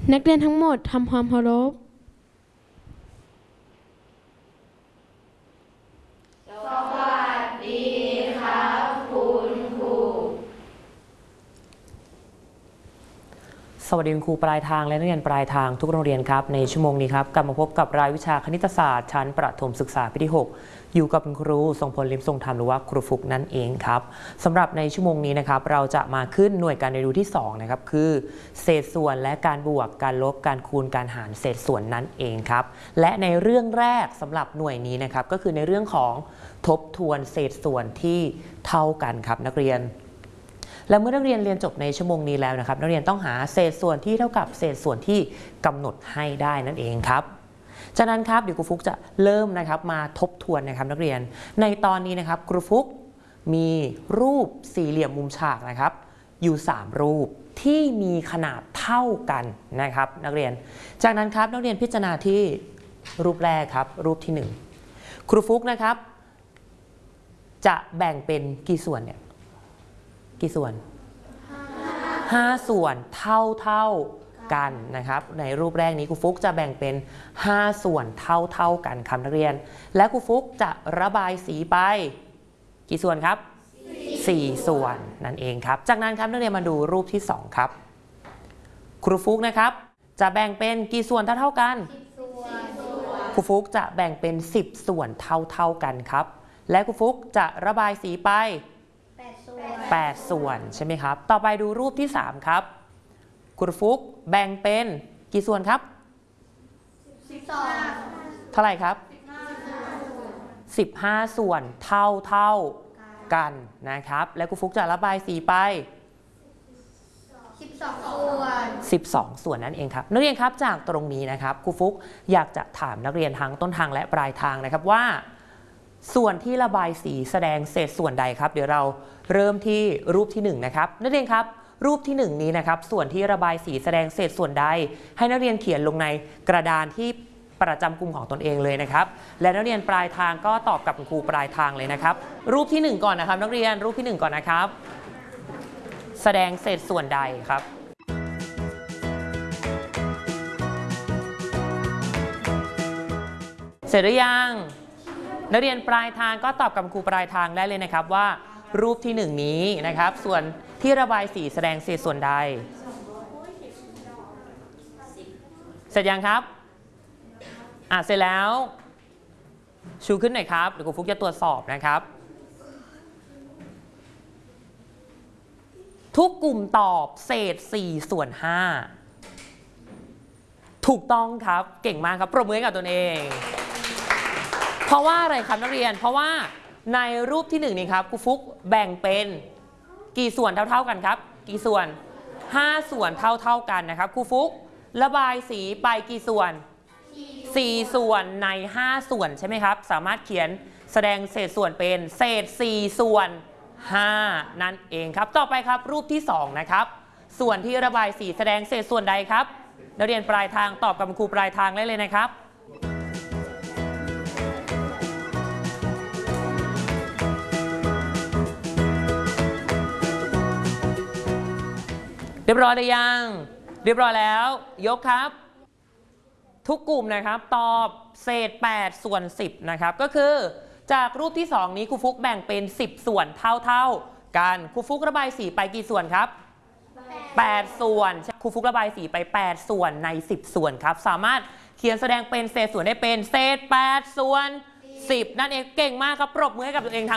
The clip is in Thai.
นักเรียนทั้งหมดทำความเคารพสวัสดีครับคุณครูสวัสดีคุณครูปลายทางและนักเรียนปลายทางทุกโรงเรียนครับในชั่วโมงนี้ครับกลับมาพบกับรายวิชาคณิตศาสตร์ชั้นประถมศึกษาปีที่ 6อยู่กับคุณครูทรงพล ลิ้มทรงธรรมหรือว่าครูฟุกนั่นเองครับสำหรับในชั่วโมงนี้นะครับเราจะมาขึ้นหน่วยการเรียนรู้ที่2นะครับคือเศษส่วนและการบวกการลบการคูณการหารเศษส่วนนั่นเองครับและในเรื่องแรกสำหรับหน่วยนี้นะครับก็คือในเรื่องของทบทวนเศษส่วนที่เท่ากันครับนักเรียนและเมื่อนักเรียนเรียนจบในชั่วโมงนี้แล้วนะครับนักเรียนต้องหาเศษส่วนที่เท่ากับเศษส่วนที่กำหนดให้ได้นั่นเองครับจากนั้นครับเดี๋ยวครูฟุกจะเริ่มนะครับมาทบทวนนะครับนักเรียนในตอนนี้นะครับครูฟุกมีรูปสี่เหลี่ยมมุมฉากนะครับอยู่3รูปที่มีขนาดเท่ากันนะครับนักเรียนจากนั้นครับนักเรียนพิจารณาที่รูปแรกครับรูปที่1ครูฟุกนะครับจะแบ่งเป็นกี่ส่วนเนี่ยกี่ส่วน5ส่วนเท่ากันนะครับในรูปแรกนี้ครูฟุกจะแบ่งเป็น5ส่วนเท่ากันครับนักเรียนและครูฟุกจะระบายสีไปกี่ส่วนครับ4ส่วนนั่นเองครับจากนั้นครับนักเรียนมาดูรูปที่2ครับครูฟุกนะครับจะแบ่งเป็นกี่ส่วนเท่ากันครูฟุกจะแบ่งเป็น10ส่วนเท่ากันครับและครูฟุกจะระบายสีไป8ส่วนใช่ไหมครับต่อไปดูรูปที่3ครับครูฟุกแบ่งเป็นกี่ส่วนครับ12เท่าไหร่ครับ15ส่วนเท่ากันนะครับและครูฟุกจะระบายสีไป12ส่วนนั่นเองครับนักเรียนครับจากตรงนี้นะครับครูฟุกอยากจะถามนักเรียนทั้งต้นทางและปลายทางนะครับว่าส่วนที่ระบายสีแสดงเศษส่วนใดครับเดี๋ยวเราเริ่มที่รูปที่1นะครับนักเรียนครับรูปที่1นี้นะครับส่วนที่ระบายสีแสดงเศษส่วนใดให้นักเรียนเขียนลงในกระดานที่ประจำกลุ่มของตนเองเลยนะครับและนักเรียนปลายทางก็ตอบกับคุณครูปลายทางเลยนะครับรูปที่1ก่อนนะครับนักเรียนรูปที่1ก่อนนะครับแสดงเศษส่วนใดครับเสร็จหรือยังนักเรียนปลายทางก็ตอบกับครูปลายทางได้เลยนะครับว่ารูปที่1นี้นะครับส่วนที่ระบายสีแสดงเศษส่วนใดเสร็จยังครับเสร็จแล้วชูขึ้นหน่อยครับเดี๋ยวครูฟุกจะตรวจสอบนะครับทุกกลุ่มตอบเศษ4ส่วน5ถูกต้องครับเก่งมากครับปรบมือให้กับตนเองเพราะว่าอะไรครับนักเรียนเพราะว่าในรูปที่1นี้ครับครูฟุกแบ่งเป็นกี่ส่วนเท่ากันครับกี่ส่วน5ส่วนเท่ากันนะครับครูฟุกระบายสีไปกี่ส่วน4ส่วนใน5ส่วนใช่ไหมครับสามารถเขียนแสดงเศษส่วนเป็นเศษ4ส่วน5นั่นเองครับต่อไปครับรูปที่2นะครับส่วนที่ระบายสีแสดงเศษส่วนใดครับนักเรียนปลายทางตอบกับครูปลายทางได้เลยนะครับเรียบร้อยหรือยังเรียบร้อยแล้วยกครับทุกกลุ่มนะครับตอบเศษ8ส่วน10นะครับก็คือจากรูปที่2นี้ครูฟุกแบ่งเป็น10ส่วนเท่ากันครูฟุกระบายสีไปกี่ส่วนครับ8ส่วนครูฟุกระบายสีไป8ส่วนใน10ส่วนครับสามารถเขียนแสดงเป็นเศษส่วนได้เป็นเศษ8ส่วน10นั่นเองเก่งมากครับปรบมือให้กับตัวเอง